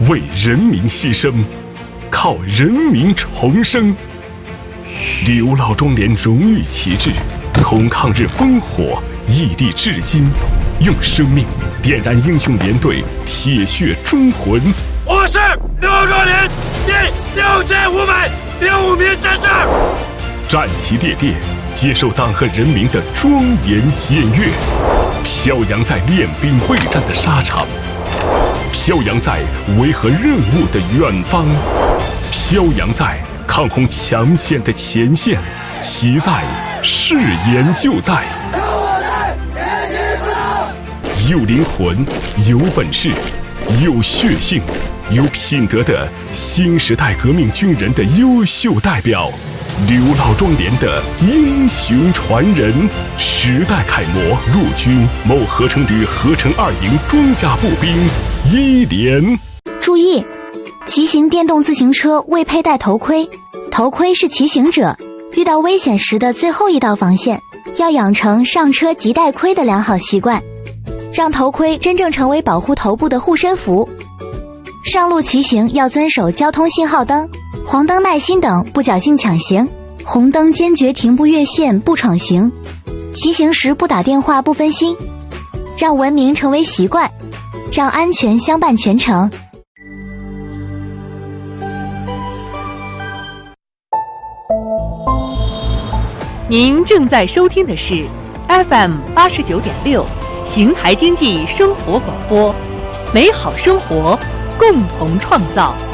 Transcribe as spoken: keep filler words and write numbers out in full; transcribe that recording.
为人民牺牲，靠人民重生。刘老庄连荣誉旗帜从抗日烽火屹立至今，用生命点燃英雄连队铁血忠魂。 我是刘老庄连第六千五百零五名战士， 战旗猎猎，接受党和人民的庄严检阅，飘扬在练兵备战的沙场，飘扬在维和任务的远方，飘扬在抗洪抢险的前线，其在誓言就在。有灵魂，有本事，有血性，有品德的新时代革命军人的优秀代表，刘老庄连的英雄传人，时代楷模，陆军某合成旅合成二营装甲步兵一连。 注意，骑行电动自行车未佩戴头盔，头盔是骑行者遇到危险时的最后一道防线，要养成上车即戴盔的良好习惯，让头盔真正成为保护头部的护身符。上路骑行要遵守交通信号灯、黄灯耐心等，不侥幸抢行；红灯坚决停步越线，不闯行。骑行时不打电话，不分心，让文明成为习惯，让安全相伴全程。 您正在收听的是 F M 八十九点六邢台经济生活广播，美好生活共同创造。